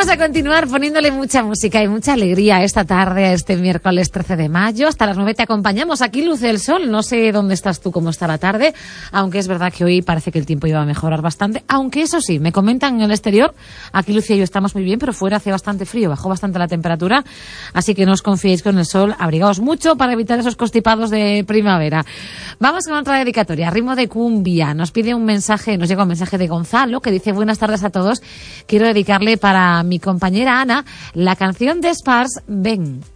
Vamos a continuar poniéndole mucha música y mucha alegría esta tarde, este miércoles 13 de mayo. Hasta las 9 te acompañamos. Aquí luce el sol. No sé dónde estás tú, cómo está la tarde, aunque es verdad que hoy parece que el tiempo iba a mejorar bastante. Aunque eso sí, me comentan en el exterior, aquí Lucía y yo estamos muy bien, pero fuera hace bastante frío, bajó bastante la temperatura. Así que no os confiéis con el sol, abrigaos mucho para evitar esos constipados de primavera. Vamos con otra dedicatoria, ritmo de cumbia. Nos pide un mensaje, nos llega un mensaje de Gonzalo que dice: buenas tardes a todos. Quiero dedicarle para mi compañera Ana la canción de Spars, Ven.